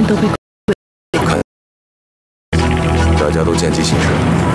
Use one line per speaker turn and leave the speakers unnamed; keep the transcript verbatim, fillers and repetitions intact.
都被……
大家都见机行事。